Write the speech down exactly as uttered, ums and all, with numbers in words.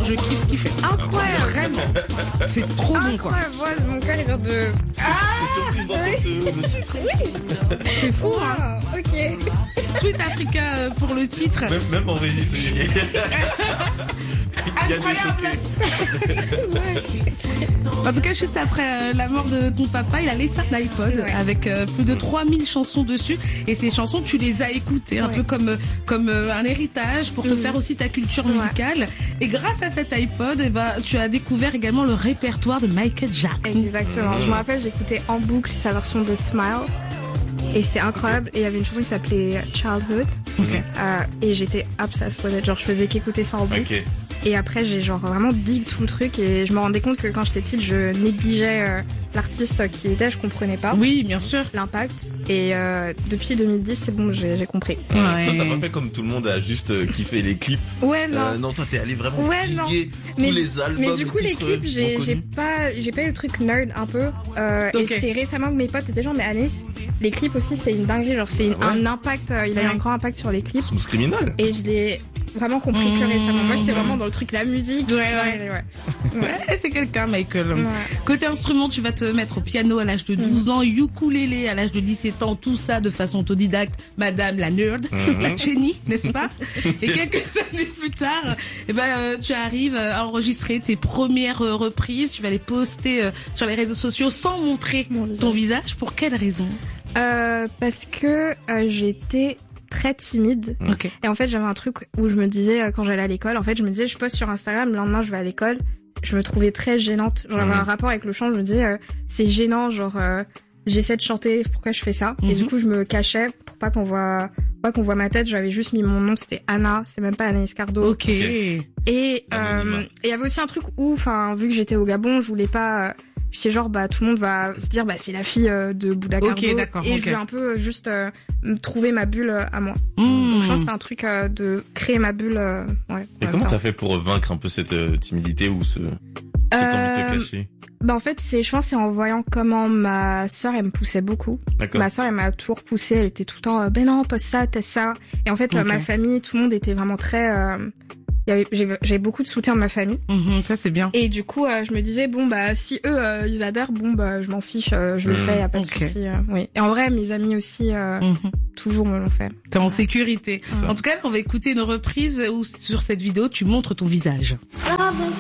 je kiffe ce qu'il fait. Incroyable. Vraiment. C'est trop bon, quoi. Incroyable. Ouais, mon cœur, il vient de... T'es surprise d'entendre le titre. C'est fou, hein. Wow, ok. Sweet Africa euh, pour le titre. Même, même en régie, c'est gagné. Il y a des côtés. En tout cas, juste après euh, la mort de ton papa, il a laissé un iPod Ouais. avec euh, plus de trois mille chansons dessus. Et ces chansons, tu les as écoutées un Ouais. peu comme, euh, comme euh, un héritage pour te Mhm. faire aussi ta culture Ouais. musicale. Et grâce à cet iPod, eh ben, tu as découvert également le répertoire de Michael Jackson. Exactement. Je me rappelle, j'écoutais en boucle sa version de Smile. Et c'était incroyable. Et il y avait une chanson qui s'appelait Childhood. Ok. Euh, et j'étais obsessed with it. Genre, je faisais qu'écouter ça en boucle. Ok. Et après, j'ai genre vraiment dig tout le truc. Et je me rendais compte que quand j'étais petite, je négligeais euh, l'artiste qui était. Je comprenais pas Oui, bien sûr. l'impact. Et euh, depuis deux mille dix, c'est bon, j'ai j'ai compris. Toi, t'as pas fait comme tout le monde à juste euh, kiffer les clips. Ouais, non. Euh, non, toi, t'es allé vraiment Ouais, non. diguer Mais- tous les albums. Mais du coup, les titres clips, j'ai non j'ai connus. pas, j'ai pas eu le truc nerd un peu. Euh, Ok. Et c'est récemment que mes potes étaient genre, mais Alice, les clips aussi, c'est une dinguerie. Genre, c'est une- Ah ouais un impact. euh, il a eu Ouais. un grand impact sur les clips. Smooth Criminal. Et je l'ai vraiment compris que Mmh. récemment. Moi, j'étais vraiment dans le truc la musique. Ouais, ouais. ouais. Ouais, c'est quelqu'un, Michael. Ouais. Côté instrument, tu vas te mettre au piano à l'âge de douze ans, ukulélé à l'âge de dix-sept ans, tout ça de façon autodidacte, madame la nerd, Mhm. la génie, n'est-ce pas? Et quelques années plus tard, eh ben, euh, tu arrives à enregistrer tes premières euh, reprises, tu vas les poster euh, sur les réseaux sociaux sans montrer Mon Dieu. ton visage. Pour quelle raison? Euh, parce que euh, j'étais très timide. Ok. Et en fait, j'avais un truc où je me disais, euh, quand j'allais à l'école, en fait, je me disais, je poste sur Instagram, le lendemain, je vais à l'école. Je me trouvais très gênante. Genre, j'avais Mhm. un rapport avec le chant, je me disais, euh, c'est gênant, genre, euh, j'essaie de chanter, pourquoi je fais ça? Et Mhm. du coup, je me cachais pour pas qu'on voit, pour pas qu'on voit ma tête. J'avais juste mis mon nom, c'était Anna, c'est même pas Anaïs Cardo. Ok. Et euh, Anonymat. et il y avait aussi un truc où, enfin, vu que j'étais au Gabon, je voulais pas. Euh, J'étais genre, bah, tout le monde va se dire, bah, c'est la fille euh, de Bouddha Ok, Cardo. d'accord, Et ok. je voulais un peu euh, juste euh, me trouver ma bulle euh, à moi. Mmh. Donc je pense que c'est un truc euh, de créer ma bulle. Euh, ouais. Et en comment même temps. t'as fait pour vaincre un peu cette euh, timidité ou ce, cette envie de te Euh, cacher? Bah en fait, c'est, je pense, que c'est en voyant comment ma sœur, elle me poussait beaucoup. D'accord. Ma sœur, elle m'a toujours poussée. Elle était tout le temps, euh, ben non, pas ça, t'as ça. Et en fait, euh, Ok. ma famille, tout le monde était vraiment très. Euh, il y avait, j'avais, j'avais beaucoup de soutien de ma famille. Mhm, ça c'est bien. Et du coup, euh, je me disais, bon, bah, si eux, euh, ils adhèrent, bon, bah, je m'en fiche, euh, je le Mhm. fais, y a pas de Ok. souci. euh, oui. Et en vrai, mes amis aussi, euh, Mhm. toujours me l'ont fait. T'es en sécurité. Ça. En tout cas, on va écouter une reprise où sur cette vidéo, tu montres ton visage.